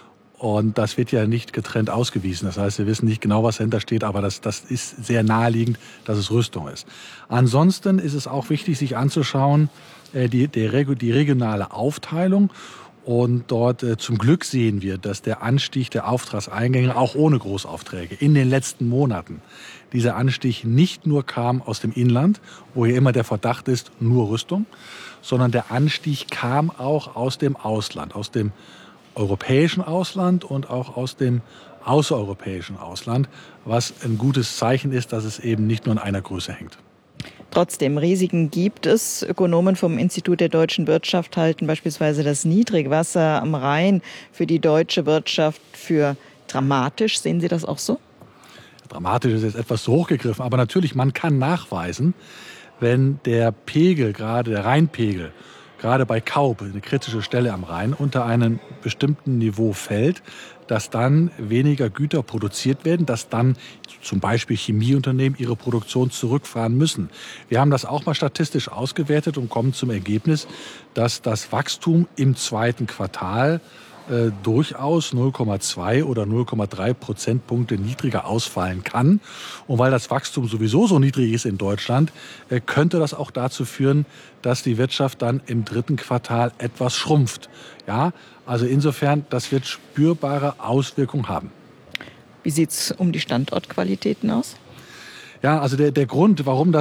Speaker 19: Und das wird ja nicht getrennt ausgewiesen. Das heißt, wir wissen nicht genau, was dahinter steht, aber das, das ist sehr naheliegend, dass es Rüstung ist. Ansonsten ist es auch wichtig, sich anzuschauen, äh, die, die, die regionale Aufteilung. Und dort äh, zum Glück sehen wir, dass der Anstieg der Auftragseingänge auch ohne Großaufträge in den letzten Monaten, dieser Anstieg nicht nur kam aus dem Inland, wo hier immer der Verdacht ist, nur Rüstung, sondern der Anstieg kam auch aus dem Ausland, aus dem europäischen Ausland und auch aus dem außereuropäischen Ausland, was ein gutes Zeichen ist, dass es eben nicht nur an einer Größe hängt.
Speaker 18: Trotzdem, Risiken gibt es. Ökonomen vom Institut der deutschen Wirtschaft halten beispielsweise das Niedrigwasser am Rhein für die deutsche Wirtschaft für dramatisch. Sehen Sie das auch so?
Speaker 19: Dramatisch ist jetzt etwas zu hoch gegriffen, aber natürlich, man kann nachweisen, wenn der Pegel, gerade der Rheinpegel, gerade bei Kaub, eine kritische Stelle am Rhein, unter einem bestimmten Niveau fällt, dass dann weniger Güter produziert werden, dass dann zum Beispiel Chemieunternehmen ihre Produktion zurückfahren müssen. Wir haben das auch mal statistisch ausgewertet und kommen zum Ergebnis, dass das Wachstum im zweiten Quartal äh, durchaus null Komma zwei oder null Komma drei Prozentpunkte niedriger ausfallen kann. Und weil das Wachstum sowieso so niedrig ist in Deutschland, äh, könnte das auch dazu führen, dass die Wirtschaft dann im dritten Quartal etwas schrumpft. Ja, also insofern, das wird spürbare Auswirkungen haben.
Speaker 18: Wie sieht es um die Standortqualitäten aus?
Speaker 19: Ja, also der, der Grund, warum das